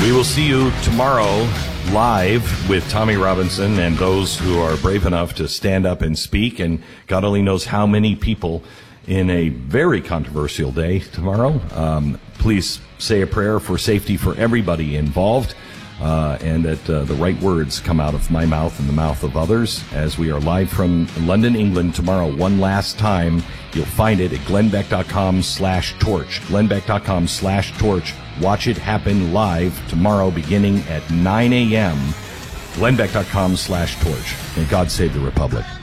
We will see you tomorrow live with Tommy Robinson and those who are brave enough to stand up and speak, and God only knows how many people in a very controversial day tomorrow. Please say a prayer for safety for everybody involved, and that the right words come out of my mouth and the mouth of others as we are live from London, England tomorrow. One last time, you'll find it at glennbeck.com/torch. glennbeck.com/torch. Watch it happen live tomorrow beginning at 9 a.m. glennbeck.com/torch. May God save the Republic.